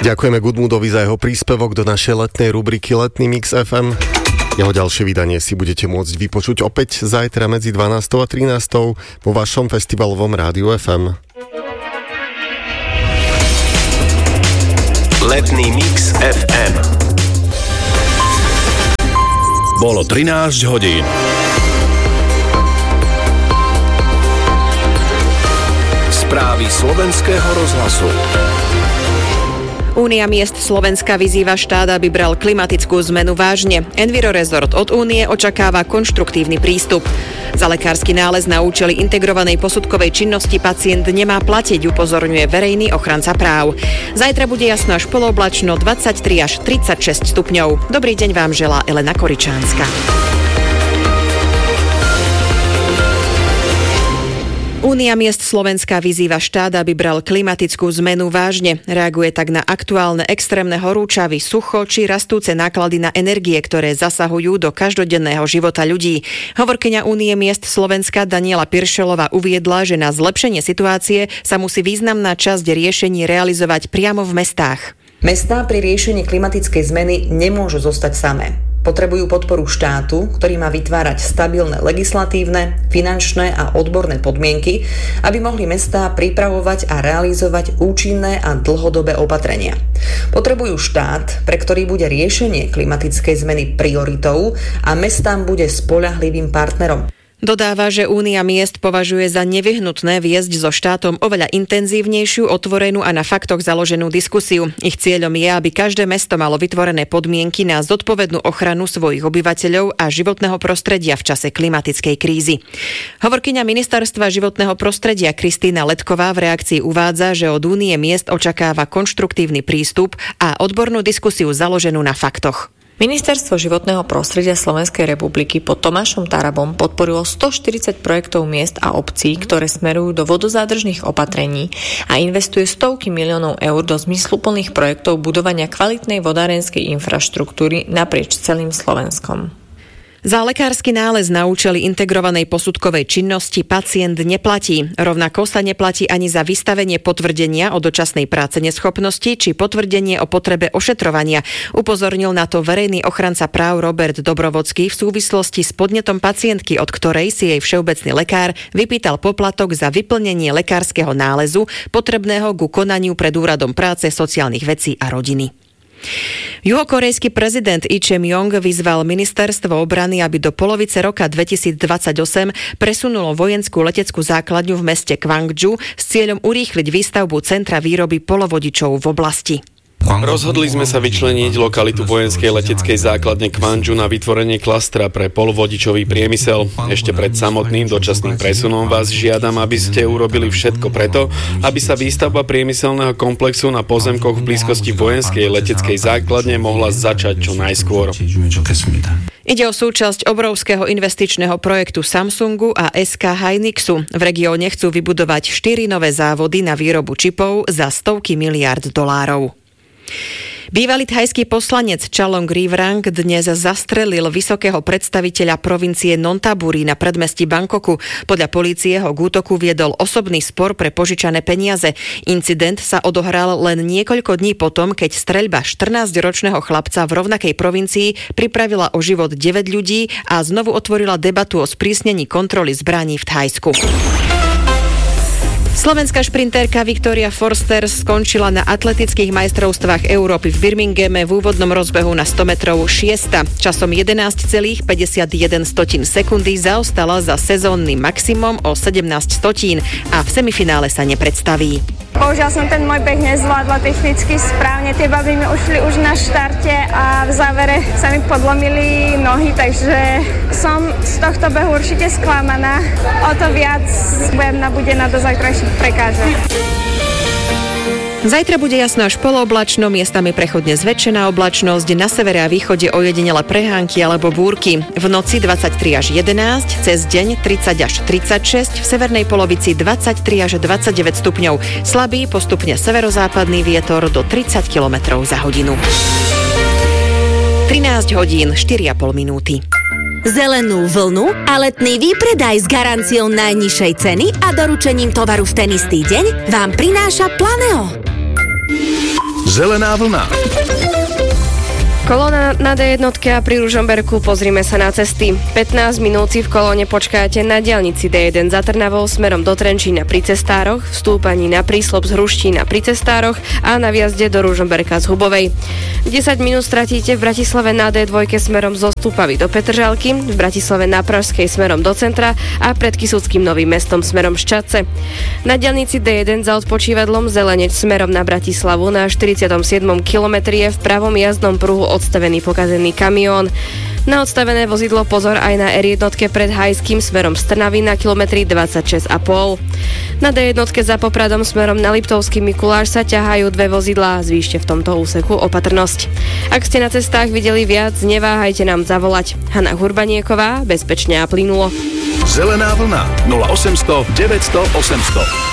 Ďakujeme Gudmundovi za jeho príspevok do našej letnej rubriky Letný Mix FM. Jeho ďalšie vydanie si budete môcť vypočuť opäť zajtra medzi 12. a 13. vo vašom festivalovom rádiu FM. Letný Mix FM. Bolo 13 hodín. Správy slovenského rozhlasu. Únia miest Slovenska vyzýva štát, aby bral klimatickú zmenu vážne. Envirorezort od Únie očakáva konštruktívny prístup. Za lekársky nález na účely integrovanej posudkovej činnosti pacient nemá platiť, upozorňuje verejný ochranca práv. Zajtra bude jasno až polooblačno, 23 až 36 stupňov. Dobrý deň vám želá Elena Koričánska. Únia miest Slovenska vyzýva štát, aby bral klimatickú zmenu vážne. Reaguje tak na aktuálne extrémne horúčavy, sucho či rastúce náklady na energie, ktoré zasahujú do každodenného života ľudí. Hovorkyňa Únie miest Slovenska Daniela Piršelová uviedla, že na zlepšenie situácie sa musí významná časť riešení realizovať priamo v mestách. Mestá pri riešení klimatickej zmeny nemôžu zostať samé. Potrebujú podporu štátu, ktorý má vytvárať stabilné legislatívne, finančné a odborné podmienky, aby mohli mestá pripravovať a realizovať účinné a dlhodobé opatrenia. Potrebujú štát, pre ktorý bude riešenie klimatickej zmeny prioritou a mestám bude spoľahlivým partnerom. Dodáva, že Únia miest považuje za nevyhnutné viesť so štátom oveľa intenzívnejšiu, otvorenú a na faktoch založenú diskusiu. Ich cieľom je, aby každé mesto malo vytvorené podmienky na zodpovednú ochranu svojich obyvateľov a životného prostredia v čase klimatickej krízy. Hovorkyňa Ministerstva životného prostredia Kristína Letková v reakcii uvádza, že od Únie miest očakáva konštruktívny prístup a odbornú diskusiu založenú na faktoch. Ministerstvo životného prostredia Slovenskej republiky pod Tomášom Tarabom podporilo 140 projektov miest a obcí, ktoré smerujú do vodozádržných opatrení a investuje stovky miliónov eur do zmysluplných projektov budovania kvalitnej vodárenskej infraštruktúry naprieč celým Slovenskom. Za lekársky nález na účely integrovanej posudkovej činnosti pacient neplatí. Rovnako sa neplatí ani za vystavenie potvrdenia o dočasnej práce neschopnosti či potvrdenie o potrebe ošetrovania. Upozornil na to verejný ochranca práv Robert Dobrovodský v súvislosti s podnetom pacientky, od ktorej si jej všeobecný lekár vypýtal poplatok za vyplnenie lekárskeho nálezu potrebného ku konaniu pred úradom práce, sociálnych vecí a rodiny. Juhokorejský prezident Lee Jae-myung vyzval ministerstvo obrany, aby do polovice roka 2028 presunulo vojenskú leteckú základňu v meste Gwangju s cieľom urýchliť výstavbu centra výroby polovodičov v oblasti. Rozhodli sme sa vyčleniť lokalitu vojenskej leteckej základne Gwangju na vytvorenie klastra pre polovodičový priemysel. Ešte pred samotným dočasným presunom vás žiadam, aby ste urobili všetko preto, aby sa výstavba priemyselného komplexu na pozemkoch v blízkosti vojenskej leteckej základne mohla začať čo najskôr. Ide o súčasť obrovského investičného projektu Samsungu a SK Hynixu. V regióne chcú vybudovať 4 nové závody na výrobu čipov za stovky miliárd dolárov. Bývalý thajský poslanec Chalong Rivrang dnes zastrelil vysokého predstaviteľa provincie Nonthaburi na predmestí Bangkoku. Podľa polície ho k útoku viedol osobný spor pre požičané peniaze. Incident sa odohral len niekoľko dní potom, keď streľba 14-ročného chlapca v rovnakej provincii pripravila o život 9 ľudí a znovu otvorila debatu o sprísnení kontroly zbraní v Thajsku. Slovenská šprinterka Viktória Forster skončila na atletických majstrovstvách Európy v Birminghame v úvodnom rozbehu na 100 metrov 6. Časom 11,51 sekundy zaostala za sezónnym maximum o 17 stotín a v semifinále sa nepredstaví. Bohužiaľ som ten môj beh nezvládla technicky správne, tie baby mi ušli už na štarte a v závere sa mi podlomili nohy, takže som z tohto behu určite sklamaná. O to viac budem nabudená do zajtrajších prekážok. Zajtra bude jasno až polooblačno, miestami prechodne zväčšená oblačnosť, na severe a východe ojedinele prehánky alebo búrky. V noci 23 až 11, cez deň 30 až 36, v severnej polovici 23 až 29 stupňov. Slabý, postupne severozápadný vietor do 30 km za hodinu. 13 hodín, 4,5 minúty. Zelenú vlnu a letný výpredaj s garanciou najnižšej ceny a doručením tovaru v ten istý deň vám prináša Planeo. Zelená vlna. Kolóna na D1 a pri Ružomberku, pozrime sa na cesty. 15 minút si v kolóne počkáte na diaľnici D1 za Trnavou smerom do Trenčína pri Cestároch, v stúpaní na príslop z Hruštína pri Cestároch a na vjazde do Ružomberka z Hubovej. 10 minút stratíte v Bratislave na D2 smerom zo Stupavy do Petržalky, v Bratislave na Pražskej smerom do centra a pred Kysuckým Novým Mestom smerom Ščadce. Na diaľnici D1 za odpočívadlom Zeleneč smerom na Bratislavu na 47. kilometri je v pravom jazdnom pruhu odstavený pokazený kamión. Na odstavené vozidlo pozor aj na R1 pred Hajským smerom z Trnavy na kilometri 26,5. Na D1 za Popradom smerom na Liptovský Mikuláš sa ťahajú dve vozidlá, zvýšte v tomto úseku opatrnosť. Ak ste na cestách videli viac, neváhajte nám zavolať. Hana Hurbanieková, bezpečne a plynulo. Zelená vlna 0800 900 800.